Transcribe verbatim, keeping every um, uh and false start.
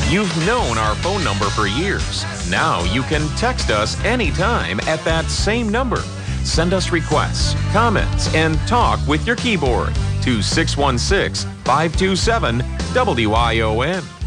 You've known our phone number for years. Now you can text us anytime at that same number. Send us requests, comments, and talk with your keyboard to six one six, five two seven, W I O N.